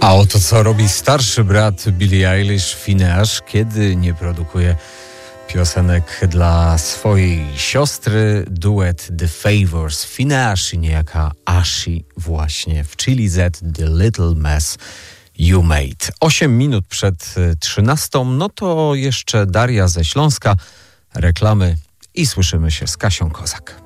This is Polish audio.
A oto co robi starszy brat Billie Eilish, Finneas, kiedy nie produkuje piosenek dla swojej siostry. Duet The Favours, Finneas i niejaka Ashi właśnie w Chili Z, The Little Mess You Made. 8 minut przed 13, no to jeszcze Daria ze Śląska, reklamy i słyszymy się z Kasią Kozak.